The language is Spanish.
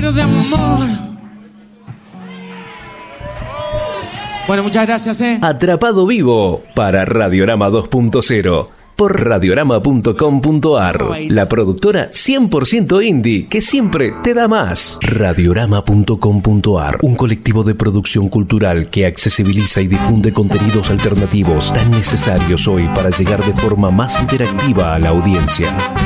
lleno de amor. Bueno, muchas gracias, Atrapado Vivo para Radiorama 2.0 por radiorama.com.ar, la productora 100% indie que siempre te da más. Radiorama.com.ar, un colectivo de producción cultural que accesibiliza y difunde contenidos alternativos tan necesarios hoy para llegar de forma más interactiva a la audiencia.